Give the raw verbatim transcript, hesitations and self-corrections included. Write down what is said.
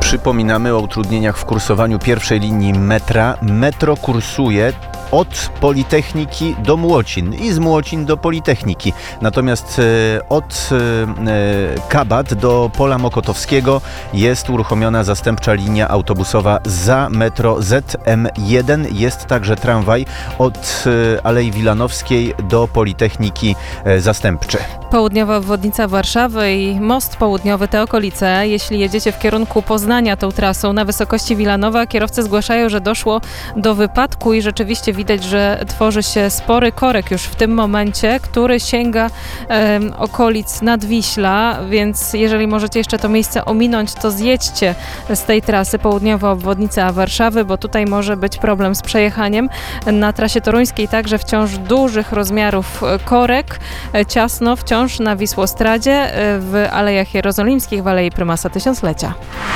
Przypominamy o utrudnieniach w kursowaniu pierwszej linii metra. Metro kursuje od Politechniki do Młocin i z Młocin do Politechniki. Natomiast e, od e, Kabat do Pola Mokotowskiego jest uruchomiona zastępcza linia autobusowa za metro Z M jeden. Jest także tramwaj od e, Alei Wilanowskiej do Politechniki e, zastępczy. Południowa obwodnica Warszawy i most południowy, te okolice. Jeśli jedziecie w kierunku Poznania tą trasą na wysokości Wilanowa, kierowcy zgłaszają, że doszło do wypadku i rzeczywiście widać, że tworzy się spory korek już w tym momencie, który sięga e, okolic Nadwiśla, więc jeżeli możecie jeszcze to miejsce ominąć, to zjedźcie z tej trasy południowa obwodnica Warszawy, bo tutaj może być problem z przejechaniem. Na trasie toruńskiej także wciąż dużych rozmiarów korek, e, ciasno wciąż na Wisłostradzie, w Alejach Jerozolimskich, w Alei Prymasa Tysiąclecia.